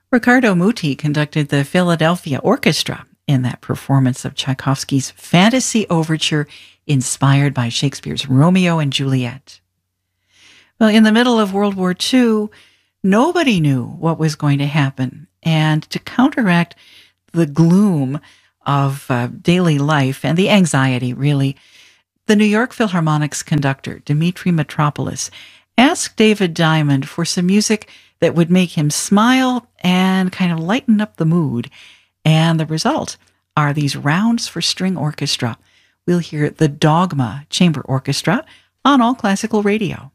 Riccardo Muti conducted the Philadelphia Orchestra in that performance of Tchaikovsky's Fantasy Overture, inspired by Shakespeare's Romeo and Juliet. Well, in the middle of World War II, nobody knew what was going to happen. And to counteract the gloom of daily life and the anxiety, really, the New York Philharmonic's conductor, Dmitri Mitropoulos, asked David Diamond for some music that would make him smile and kind of lighten up the mood. And the result are these rounds for string orchestra. We'll hear the Dogma Chamber Orchestra on All Classical Radio.